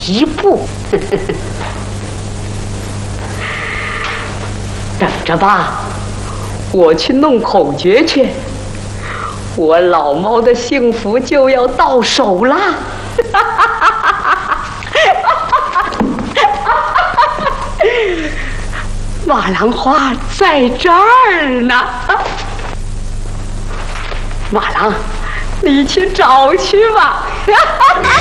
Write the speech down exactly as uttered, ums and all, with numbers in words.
一步。等着吧，我去弄口诀去。我老猫的幸福就要到手啦！马兰花在这儿呢，马郎，你去找去吧。